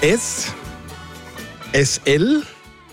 S, SL,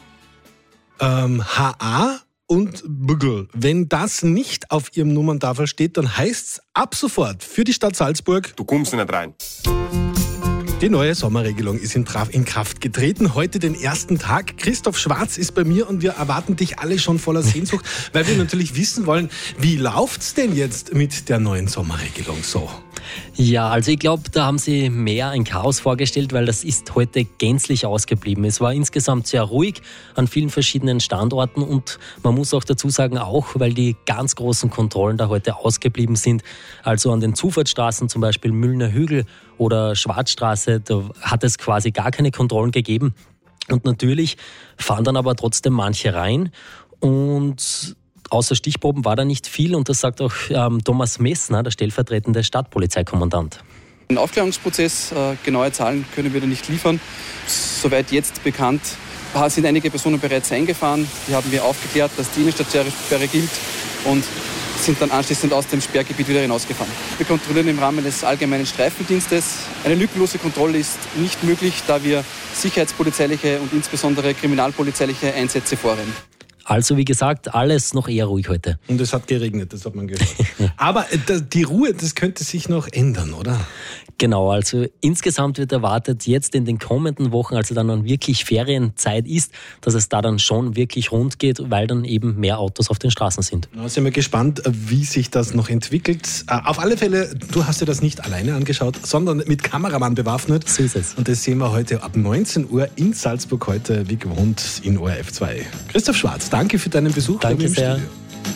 HA und Bügel. Wenn das nicht auf Ihrem Nummerntafel steht, dann heißt's ab sofort für die Stadt Salzburg: Du kommst nicht rein. Die neue Sommerregelung ist in Kraft getreten. Heute den ersten Tag. Christoph Schwarz ist bei mir und wir erwarten dich alle schon voller Sehnsucht, weil wir natürlich wissen wollen, wie läuft's denn jetzt mit der neuen Sommerregelung so? Ja, also ich glaube, da haben sie mehr ein Chaos vorgestellt, weil das ist heute gänzlich ausgeblieben. Es war insgesamt sehr ruhig an vielen verschiedenen Standorten und man muss auch dazu sagen, auch weil die ganz großen Kontrollen da heute ausgeblieben sind. Also an den Zufahrtsstraßen, zum Beispiel Müllner Hügel oder Schwarzstraße, da hat es quasi gar keine Kontrollen gegeben. Und natürlich fahren dann aber trotzdem manche rein und außer Stichproben war da nicht viel und das sagt auch Thomas Messner, der stellvertretende Stadtpolizeikommandant. Ein Aufklärungsprozess, genaue Zahlen können wir da nicht liefern. Soweit jetzt bekannt, sind einige Personen bereits eingefahren. Die haben wir aufgeklärt, dass die Innenstadtsperre gilt und sind dann anschließend aus dem Sperrgebiet wieder hinausgefahren. Wir kontrollieren im Rahmen des allgemeinen Streifendienstes. Eine lückenlose Kontrolle ist nicht möglich, da wir sicherheitspolizeiliche und insbesondere kriminalpolizeiliche Einsätze vornehmen. Also wie gesagt, alles noch eher ruhig heute. Und es hat geregnet, das hat man gehört. Aber die Ruhe, das könnte sich noch ändern, oder? Genau, also insgesamt wird erwartet, jetzt in den kommenden Wochen, also dann wirklich Ferienzeit ist, dass es da dann schon wirklich rund geht, weil dann eben mehr Autos auf den Straßen sind. Da sind wir gespannt, wie sich das noch entwickelt. Auf alle Fälle, du hast dir das nicht alleine angeschaut, sondern mit Kameramann bewaffnet. So ist es. Und das sehen wir heute ab 19 Uhr in Salzburg, heute wie gewohnt in ORF 2. Christoph Schwarz, danke für deinen Besuch. Danke sehr. Studio.